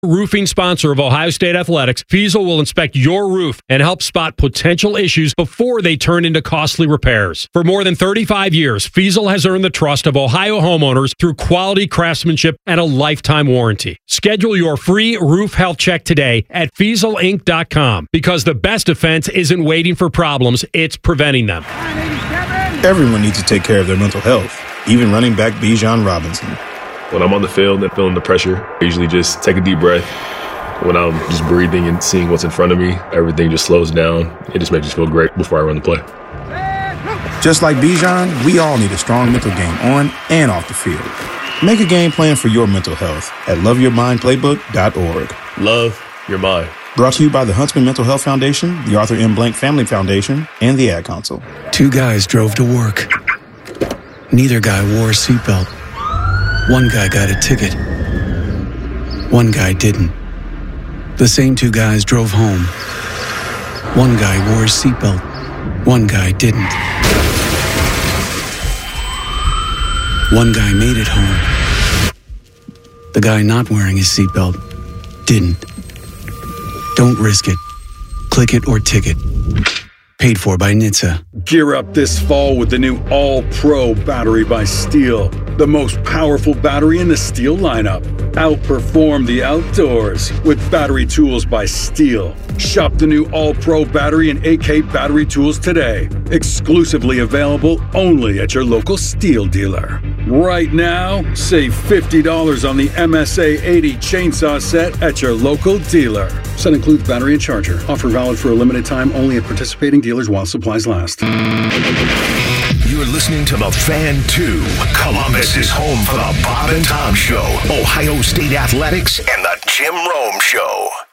roofing sponsor of Ohio State Athletics, Fiesel will inspect your roof and help spot potential issues before they turn into costly repairs. For more than 35 years, Fiesel has earned the trust of Ohio homeowners through quality craftsmanship and a lifetime warranty. Schedule your free roof health check today at FieselInc.com, because the best defense isn't waiting for problems, it's preventing them. Everyone needs to take care of their mental health, even running back Bijan Robinson. When I'm on the field and feeling the pressure, I usually just take a deep breath. When I'm just breathing and seeing what's in front of me, everything just slows down. It just makes me feel great before I run the play. Just like Bijan, we all need a strong mental game on and off the field. Make a game plan for your mental health at loveyourmindplaybook.org. Love your mind. Brought to you by the Huntsman Mental Health Foundation, the Arthur M. Blank Family Foundation, and the Ad Council. Two guys drove to work. Neither guy wore a seatbelt. One guy got a ticket. One guy didn't. The same two guys drove home. One guy wore a seatbelt. One guy didn't. One guy made it home. The guy not wearing his seatbelt didn't. Don't risk it. Click it or ticket. Paid for by NHTSA. Gear up this fall with the new All-Pro battery by Steel. The most powerful battery in the Steel lineup. Outperform the outdoors with battery tools by Steel. Shop the new All-Pro battery and AK battery tools today. Exclusively available only at your local Steel dealer. Right now, save $50 on the MSA 80 chainsaw set at your local dealer. Set includes battery and charger. Offer valid for a limited time only at participating dealers while supplies last. You're listening to The Fan 2. Columbus is home for the Bob and Tom Show, Ohio State Athletics, and the Jim Rome Show.